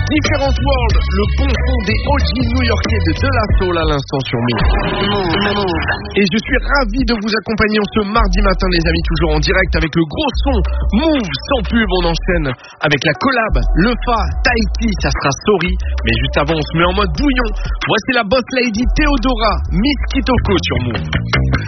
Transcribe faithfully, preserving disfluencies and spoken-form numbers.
Different World, le bon son des O G new-yorkais de De La Soul à l'instant sur Move. Et je suis ravi de vous accompagner en ce mardi matin, les amis, toujours en direct avec le gros son Move sans pub. On enchaîne avec la collab, le Fa, Tahiti, ça sera Sorry. Mais juste avant, on se met en mode bouillon. Voici la boss lady Théodora, Miss Kitoko sur Move.